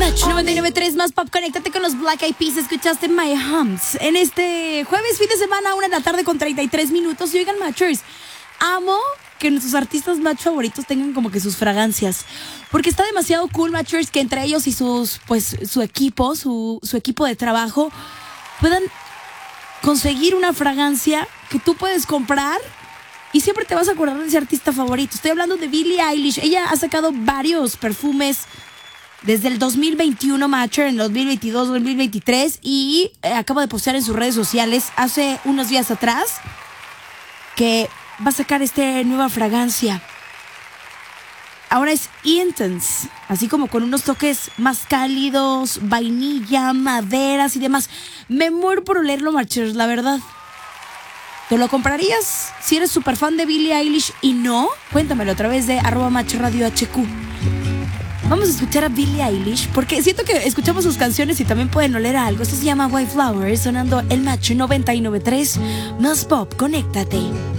99.3 más pop, conéctate con los Black Eyed Peas. Escuchaste My Humps en este jueves, fin de semana, 1:00 con 33 minutos. Y oigan, Matchers, amo que nuestros artistas match favoritos tengan como que sus fragancias, porque está demasiado cool, Matchers, que entre ellos y sus, pues, su equipo de trabajo puedan conseguir una fragancia que tú puedes comprar y siempre te vas a acordar de ese artista favorito. Estoy hablando de Billie Eilish. Ella ha sacado varios perfumes desde el 2021, Matcher, en 2022, 2023, y acaba de postear en sus redes sociales hace unos días atrás que va a sacar esta nueva fragancia. Ahora es Intense, así como con unos toques más cálidos, vainilla, maderas y demás. Me muero por olerlo, Matchers, la verdad. ¿Te lo comprarías si eres súper fan de Billie Eilish? Y no, cuéntamelo a través de @MatchRadioHQ. Vamos a escuchar a Billie Eilish porque siento que escuchamos sus canciones y también pueden oler a algo. Esto se llama White Flowers, sonando el Match 99.3 más pop. Conéctate.